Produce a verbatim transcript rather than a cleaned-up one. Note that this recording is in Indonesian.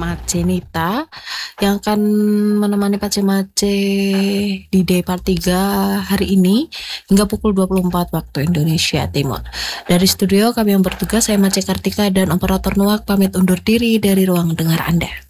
Mace Nita yang akan menemani Pace-Mace di Day Part tiga hari ini hingga pukul dua puluh empat waktu Indonesia Timur. Dari studio kami yang bertugas, saya Mace Kartika dan operator Nuak pamit undur diri dari ruang dengar Anda.